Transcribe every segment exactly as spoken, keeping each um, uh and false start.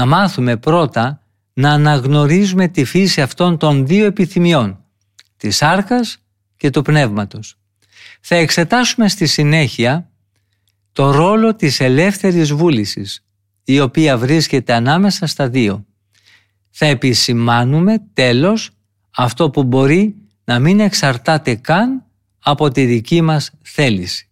να μάθουμε πρώτα να αναγνωρίζουμε τη φύση αυτών των δύο επιθυμιών, της σάρκας και του πνεύματος. Θα εξετάσουμε στη συνέχεια το ρόλο της ελεύθερης βούλησης, η οποία βρίσκεται ανάμεσα στα δύο. Θα επισημάνουμε τέλος αυτό που μπορεί να μην εξαρτάται καν από τη δική μας θέληση.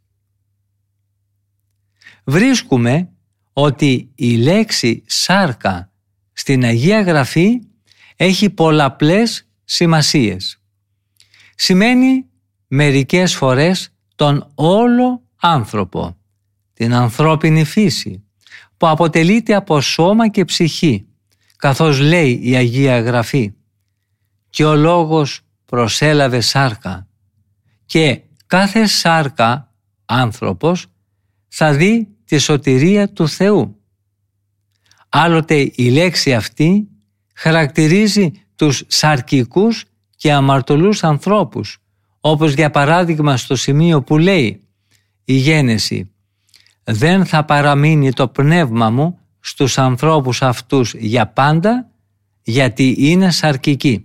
Βρίσκουμε ότι η λέξη σάρκα στην Αγία Γραφή έχει πολλαπλές σημασίες. Σημαίνει μερικές φορές τον όλο άνθρωπο, την ανθρώπινη φύση, που αποτελείται από σώμα και ψυχή, καθώς λέει η Αγία Γραφή «Και ο Λόγος προσέλαβε σάρκα» και κάθε σάρκα άνθρωπος θα δει τη σωτηρία του Θεού. Άλλοτε η λέξη αυτή χαρακτηρίζει τους σαρκικούς και αμαρτωλούς ανθρώπους, όπως για παράδειγμα στο σημείο που λέει η Γένεση «Δεν θα παραμείνει το πνεύμα μου στους ανθρώπους αυτούς για πάντα, γιατί είναι σαρκικοί».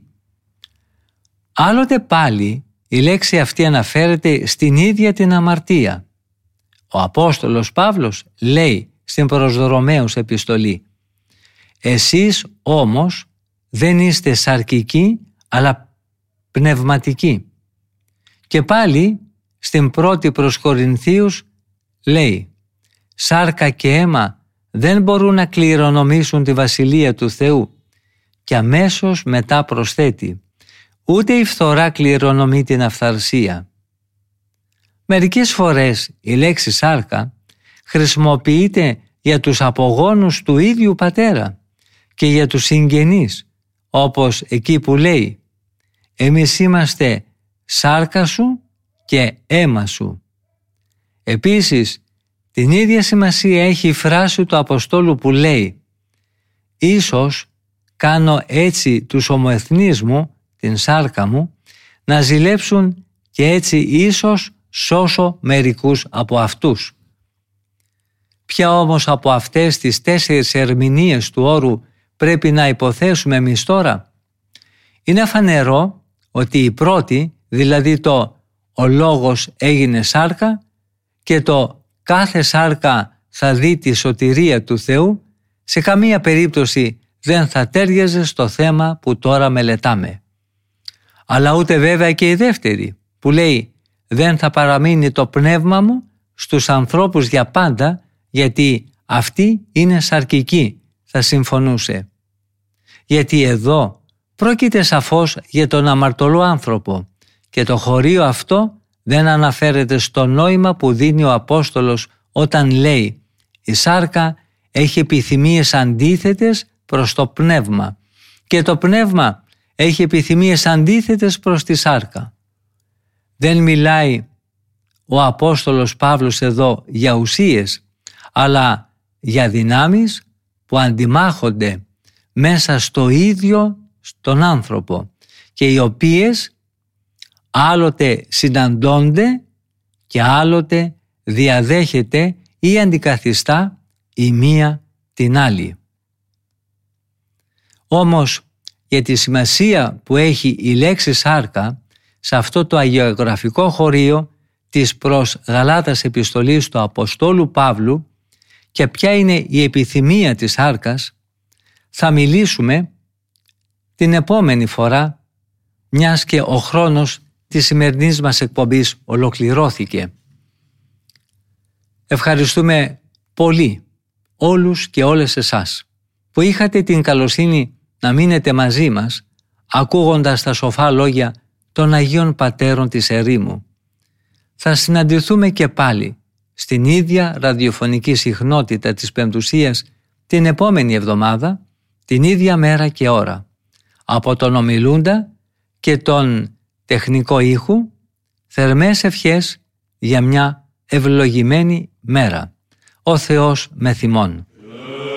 Άλλοτε πάλι η λέξη αυτή αναφέρεται στην ίδια την αμαρτία. Ο Απόστολος Παύλος λέει στην προς Ρωμαίους επιστολή «Εσείς όμως δεν είστε σαρκικοί αλλά πνευματικοί». Και πάλι στην πρώτη προς Κορινθίους λέει «Σάρκα και αίμα δεν μπορούν να κληρονομήσουν τη Βασιλεία του Θεού». Και αμέσως μετά προσθέτει «Ούτε η φθορά κληρονομεί την αυθαρσία». Μερικές φορές η λέξη σάρκα χρησιμοποιείται για τους απογόνους του ίδιου πατέρα και για τους συγγενείς, όπως εκεί που λέει «Εμείς είμαστε σάρκα σου και αίμα σου». Επίσης, την ίδια σημασία έχει η φράση του Αποστόλου που λέει «Ίσως κάνω έτσι τους ομοεθνείς μου, την σάρκα μου, να ζηλέψουν και έτσι ίσως σώσω μερικούς από αυτούς». Ποια όμως από αυτές τις τέσσερις ερμηνείες του όρου πρέπει να υποθέσουμε εμείς τώρα? Είναι φανερό ότι η πρώτη, δηλαδή το «ο λόγος έγινε σάρκα» και το «κάθε σάρκα θα δει τη σωτηρία του Θεού» σε καμία περίπτωση δεν θα τέριαζε στο θέμα που τώρα μελετάμε. Αλλά ούτε βέβαια και η δεύτερη που λέει «δεν θα παραμείνει το πνεύμα μου στους ανθρώπους για πάντα, γιατί αυτοί είναι σαρκικοί», θα συμφωνούσε. Γιατί εδώ πρόκειται σαφώς για τον αμαρτωλό άνθρωπο και το χωρίο αυτό δεν αναφέρεται στο νόημα που δίνει ο Απόστολος όταν λέει «η σάρκα έχει επιθυμίες αντίθετες προς το πνεύμα και το πνεύμα έχει επιθυμίες αντίθετες προς τη σάρκα». Δεν μιλάει ο Απόστολος Παύλος εδώ για ουσίες, αλλά για δυνάμεις που αντιμάχονται μέσα στο ίδιο στον άνθρωπο και οι οποίες άλλοτε συναντώνται και άλλοτε διαδέχεται ή αντικαθιστά η μία την άλλη. Όμως για τη σημασία που έχει η λέξη σάρκα σε αυτό το αγιογραφικό χωρίο της προς Γαλάτας επιστολής του Αποστόλου Παύλου και ποια είναι η επιθυμία της σάρκας, θα μιλήσουμε την επόμενη φορά, μιας και ο χρόνος της σημερινής μας εκπομπής ολοκληρώθηκε. Ευχαριστούμε πολύ όλους και όλες εσάς που είχατε την καλοσύνη να μείνετε μαζί μας ακούγοντας τα σοφά λόγια των Αγίων Πατέρων της ερήμου. Θα συναντηθούμε και πάλι στην ίδια ραδιοφωνική συχνότητα της Πεμπτουσίας την επόμενη εβδομάδα, την ίδια μέρα και ώρα. Από τον ομιλούντα και τον τεχνικό ήχου, θερμές ευχές για μια ευλογημένη μέρα. Ο Θεός με θυμών.